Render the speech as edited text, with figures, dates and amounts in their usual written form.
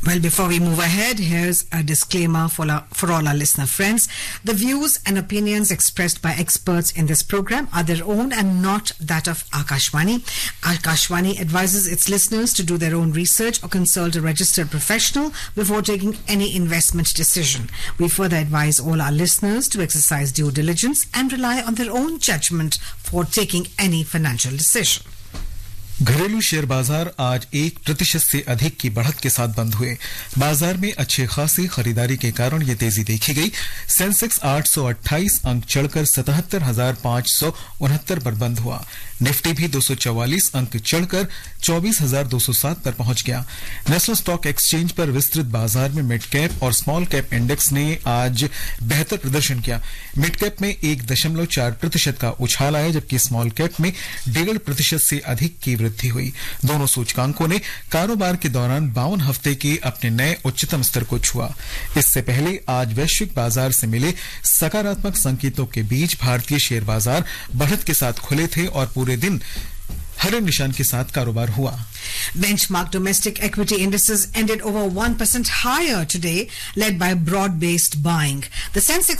Well, before we move ahead, here's a disclaimer for all our listener friends. The views and opinions expressed by experts in this program are their own and not that of Akashvani. Akashvani advises its listeners to do their own research or consult a registered professional before taking any investment decision. We further advise all our listeners to exercise due diligence and rely on their own judgment for taking any financial decision. घरेलू share बाजार आज 1% से अधिक की बढ़त के साथ बंद हुए। बाजार में अच्छे खासी खरीदारी के कारण ये तेजी देखी गई। सेंसेक्स 828 अंक चढ़कर 77,569 पर बंद हुआ। निफ्टी भी 244 अंक चढ़कर 24,207 पर पहुंच गया। नेशनल स्टॉक एक्सचेंज पर विस्तृत बाजार में मिड कैप और स्मॉल कैप इंडेक्स ने आज बेहतर प्रदर्शन किया। मिड कैप में 1.4% का उछाल आया, जबकि स्मॉल कैप में 1.5% से अधिक की वृद्धि हुई। दोनों सूचकांकों ने कारोबार के दौरान 52 हफ्ते के अपने नए उच्चतम स्तर को छुआ। इससे पहले आज वैश्विक बाजार से मिले सकारात्मक संकेतों के बीच भारतीय शेयर बाजार बढ़त के साथ खुले थे और पूरे दिन हरे निशान के साथ कारोबार हुआ। Benchmark domestic equity indices ended over 1% higher today, led by broad-based buying. The Sensex